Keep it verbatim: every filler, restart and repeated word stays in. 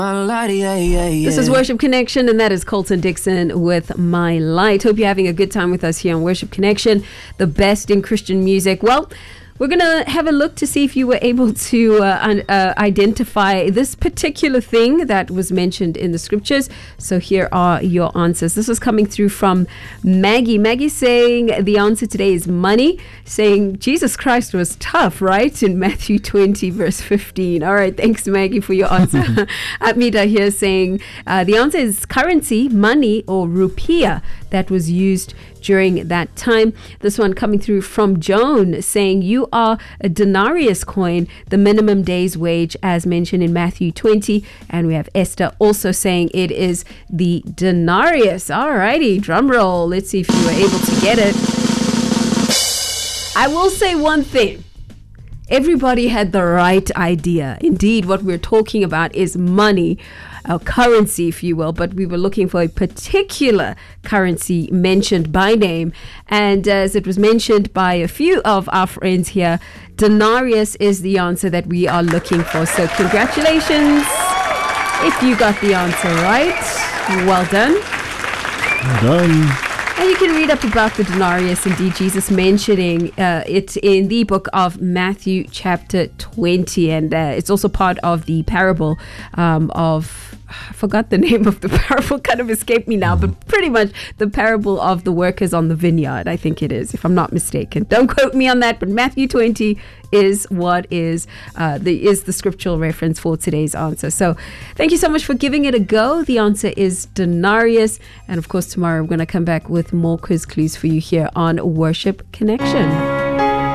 This is Worship Connection, and that is Colton Dixon with My Light. Hope you're having a good time with us here on Worship Connection, the best in Christian music. Well, we're going to have a look to see if you were able to uh, un- uh, identify this particular thing that was mentioned in the scriptures. So here are your answers. This is coming through from Maggie. Maggie saying the answer today is money, saying Jesus Christ was tough, right? In Matthew twenty, verse fifteen. All right, thanks, Maggie, for your answer. Amida here saying uh, the answer is currency, money, or rupiah that was used during that time. This one coming through from Joan saying you are a denarius coin, the minimum day's wage as mentioned in Matthew twenty. And we have Esther also saying it is the denarius. Alrighty, drum roll. Let's see if you were able to get it. I will say one thing. Everybody had the right idea. Indeed, what we're talking about is money, a currency, if you will, but we were looking for a particular currency mentioned by name. And as it was mentioned by a few of our friends here, denarius is the answer that we are looking for. So congratulations if you got the answer right. Well done. Well done. And you can read up about the denarius, indeed, Jesus mentioning uh, it in the book of Matthew chapter twenty. And uh, it's also part of the parable um, of, I forgot the name of the parable, kind of escaped me now, but pretty much the parable of the workers on the vineyard, I think it is, if I'm not mistaken. Don't quote me on that, but Matthew twenty is what is uh, the is the scriptural reference for today's answer. So thank you so much for giving it a go. The answer is denarius. And of course, tomorrow I'm going to come back with more quiz clues for you here on Worship Connection.